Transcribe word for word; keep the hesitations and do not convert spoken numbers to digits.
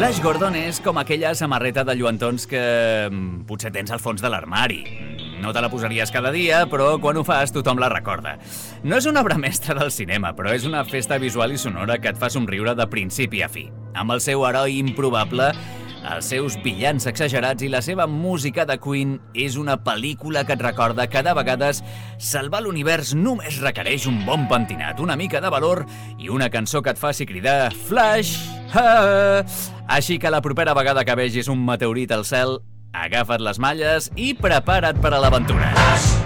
Flash Gordon és com aquella samarreta de lluentons que mm, potser tens al fons de l'armari. No te la posaries cada dia, però quan ho fas tothom la recorda. No és una obra mestra del cinema, però és una festa visual i sonora que et fa somriure de principi a fi. Amb el seu heroi improbable, els seus villans exagerats i la seva música de Queen, és una pel·lícula que et recorda que de vegades salvar l'univers només requereix un bon pentinat, una mica de valor i una cançó que et faci cridar Flash! Ah! Així que la propera vegada que vegis un meteorit al cel, agafa't les malles i prepara't per a l'aventura.